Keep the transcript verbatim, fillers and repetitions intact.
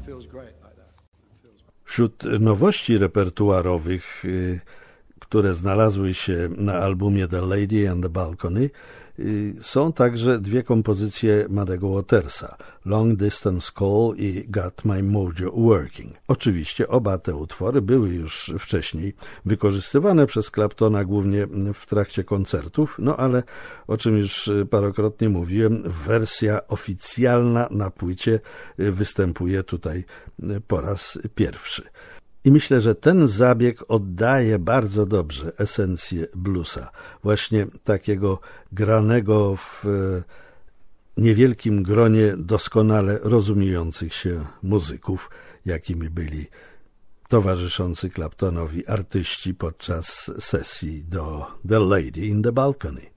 Wśród nowości repertuarowych, które znalazły się na albumie The Lady and the Balcony, są także dwie kompozycje Muddego Watersa, Long Distance Call i Got My Mojo Working. Oczywiście oba te utwory były już wcześniej wykorzystywane przez Claptona głównie w trakcie koncertów, no ale o czym już parokrotnie mówiłem, wersja oficjalna na płycie występuje tutaj po raz pierwszy. I myślę, że ten zabieg oddaje bardzo dobrze esencję bluesa, właśnie takiego granego w niewielkim gronie doskonale rozumiejących się muzyków, jakimi byli towarzyszący Claptonowi artyści podczas sesji do The Lady in the Balcony.